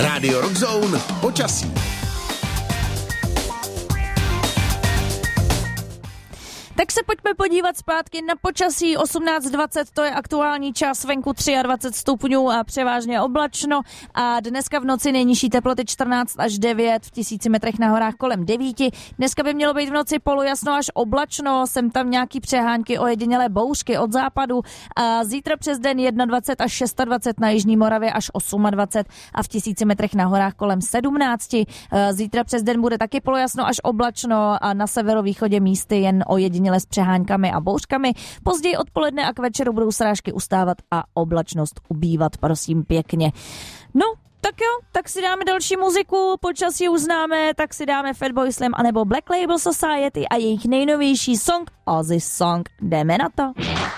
Rádio Rockzone počasí. Tak se pojďme podívat zpátky na počasí. 18:20, to je aktuální čas, venku 23 stupňů a převážně oblačno a dneska v noci nejnižší teploty 14 až 9, v 1000 metrech na horách kolem 9. Dneska by mělo být v noci polojasno až oblačno, sem tam nějaký přehánky, ojedinělé bouřky od západu a zítra přes den 21 až 26 na jižní Moravě až 28 a v 1000 metrech na horách kolem 17. Zítra přes den bude taky polojasno až oblačno a na severovýchodě místy jen ojedinělé s přeháňkami a bouřkami. Později odpoledne a k večeru budou srážky ustávat a oblačnost ubývat, prosím pěkně. No, tak jo, tak si dáme další muziku, počasí už známe, tak si dáme Fatboy Slim anebo Black Label Society a jejich nejnovější song Ozzy Song. Jdeme na to.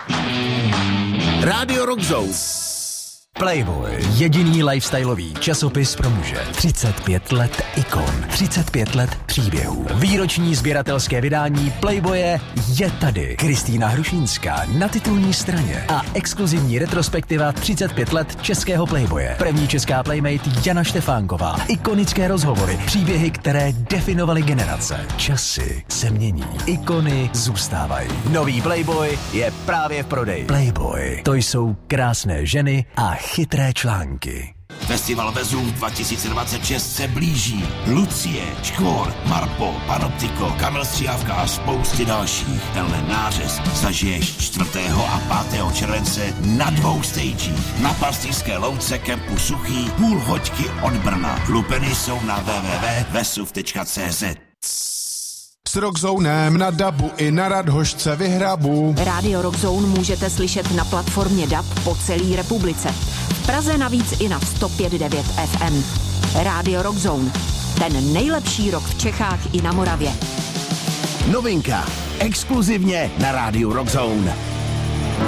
Rádio Rockzone. Playboy, jediný lifestyleový časopis pro muže. 35 let ikon, 35 let příběhů. Výroční sběratelské vydání Playboye je tady. Kristýna Hrušínská na titulní straně a exkluzivní retrospektiva 35 let českého Playboye. První česká playmate Jana Štefánková. Ikonické rozhovory, příběhy, které definovaly generace. Časy se mění, ikony zůstávají. Nový Playboy je právě v prodeji. Playboy, to jsou krásné ženy a chytré články. Festival Vezův 2026 se blíží. Lucie, Škvor, Marpo, Panoptiko, Kamil Stříhavka a spousty dalších. Tenhle nářez zažiješ 4. a 5. července na 2 stagích. Na Pastýřské louce kempu Suchý, půl hoďky od Brna. Lupeny jsou na www.vesuv.cz. S Rockzonem na dabu i na Radhošce vyhrabu. Rádio Rockzone můžete slyšet na platformě DAB po celé republice. V Praze navíc i na 105.9 FM. Rádio Rockzone. Ten nejlepší rock v Čechách i na Moravě. Novinka. Exkluzivně na Rádiu Rockzone.